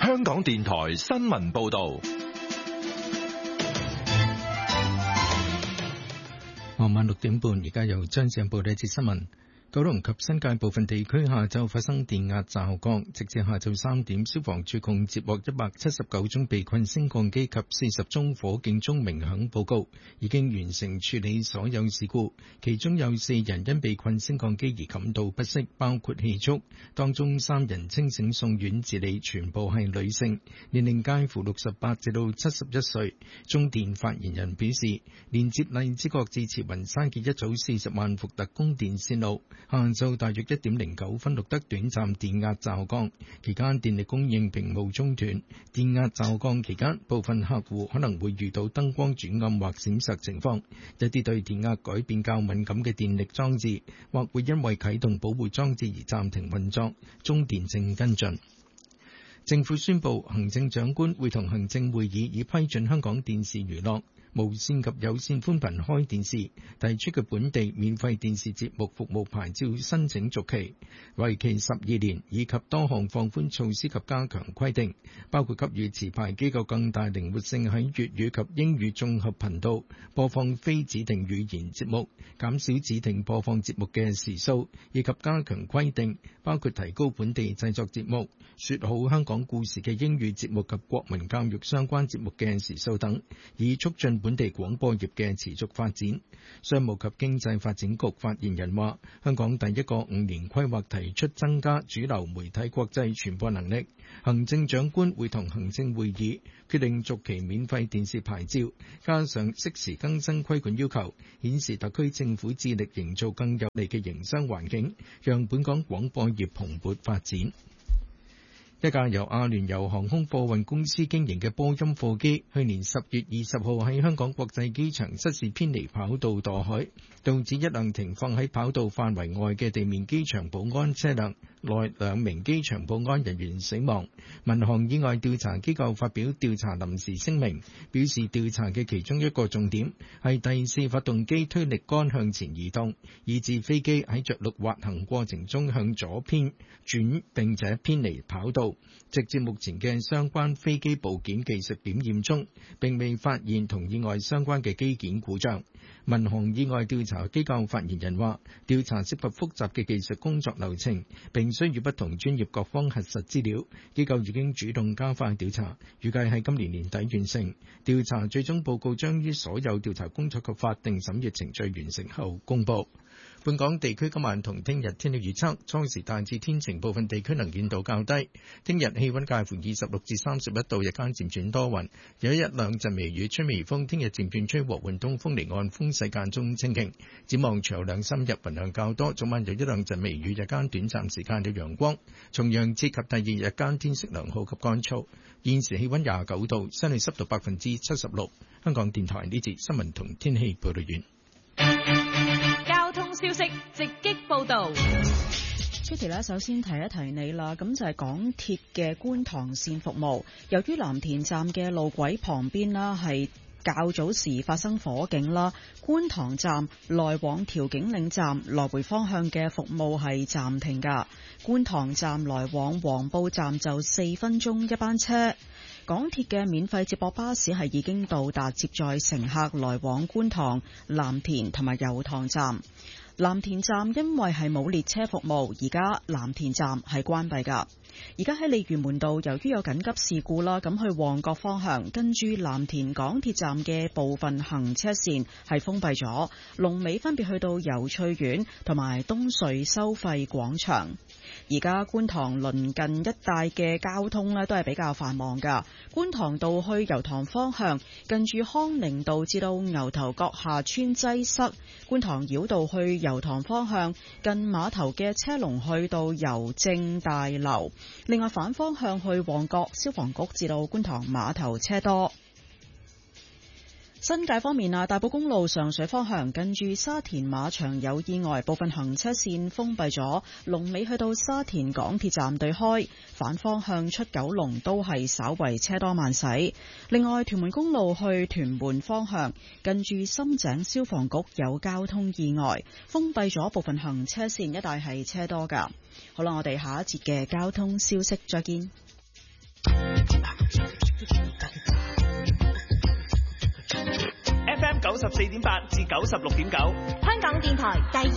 香港電台新聞報道。 傍晚6點半，而家由張志報第一節新聞。九龍及新界部分地區下晝發生電壓驟降，直至下晝3點，消防處共接獲179宗被困升降機及40宗火警鐘鳴響報告，已經完成處理所有事故。其中有4人因被困升降機而感到不適，包括氣促，當中3人清醒送院治理，全部係女性，年齡介乎68至到71歲。中電發言人表示，連接荔枝角至慈雲山嘅一組40萬伏特供電線路，下晝大約1點09分錄得短暫電壓驟降，期間電力供應並無中斷。電壓驟降期間，部分客戶可能會遇到燈光轉暗或閃爍情況，一啲對電壓改變較敏感嘅電力裝置，或會因為啟動保護裝置而暫停運作。中電正跟進。政府宣布，行政長官會同行政會議已批准香港電視娛樂、無線及有線寬頻開電視提出嘅本地免費電視節目服務牌照申請續期，為期12年，以及多項放寬措施及加強規定，包括給予持牌機構更大靈活性喺粵語及英語綜合頻道播放非指定語言節目，減少指定播放節目嘅時數，以及加強規定，包括提高本地製作節目、說好香港故事嘅英語節目及國民教育相關節目嘅時數等，以促進本地廣播業嘅持續發展。商務及經濟發展局發言人話，香港第一個5年規劃提出增加主流媒體國際傳播能力。行政長官會同行政會議決定續期免費電視牌照，加上適時更新規管要求，顯示特區政府致力營造更有利嘅營商環境，讓本港廣播業蓬勃發展。一架由阿聯酋航空貨運公司經營嘅波音貨機，去年10月20號喺香港國際機場失事偏離跑道墮海，導致一輛停放喺跑道範圍外嘅地面機場保安車輛內2名機場保安人員死亡。民航意外調查機構發表調查臨時聲明，表示調查嘅其中一個重點係第4發動機推力桿向前移動，以致飛機喺着陸滑行過程中向左偏轉並且偏離跑道。直至目前嘅相關飛機部件技術檢驗中，並未發現同意外相關嘅機件故障。民航意外調查機構發言人話，調查涉及複雜嘅技術工作流程，並需要不同專業各方核實資料。機構已經主動加快調查，預計喺今年年底完成調查。最終報告將於所有調查工作及法定審閱程序完成後公佈。本港地區今晚同聽日天氣預測，初時大致天晴，部分地區能見度較低。聽日氣溫介乎26至31度，日間漸轉多雲，有1-2陣微雨，吹微風。聽日漸轉吹和緩東風，離岸風勢間中清勁。展望隨後2-3日雲量較多，早晚有1-2陣微雨，日間短暫時間有陽光。重陽節及第二日間天色良好及乾燥。現時氣溫29度，相對濕度76%。香港電台呢節新聞同天氣報道完。 交通消息直擊報道。 Kitty 咧，首先提一提你啦，咁就係港鐵嘅觀塘線服務，由於藍田站嘅路軌旁邊啦係較早時發生火警啦，觀塘站來往調景嶺站來回方向嘅服務係暫停㗎。觀塘站來往黃埔站就4分鐘一班車。港鐵嘅免費接駁巴士係已經到達，接載乘客來往觀塘、藍田同埋油塘站。藍田站因為係冇列車服務，而家藍田站係關閉㗎。而家喺鯉魚門道，由於有緊急事故啦，咁去旺角方向，跟住藍田港鐵站嘅部分行車線係封閉咗，龍尾分別去到油翠苑同埋東隧收費廣場。而家觀塘鄰近一帶嘅交通呢都係比較繁忙㗎。觀塘道去油塘方向，近住康寧道至到牛頭角下村擠塞；觀塘繞道去油塘方向，近碼頭嘅車龍去到郵政大樓。另外反方向去旺角消防局至到觀塘碼頭車多。新界方面啊，大埔公路上水方向近住沙田馬場有意外，部分行車線封閉咗，龍尾去到沙田港鐵站對開，反方向出九龍都係稍為車多慢駛。另外屯門公路去屯門方向近住深井消防局有交通意外，封閉咗部分行車線，一帶係車多㗎。好啦，我哋下一節嘅交通消息再見。 FM 94.8至96.9， 香港電台第二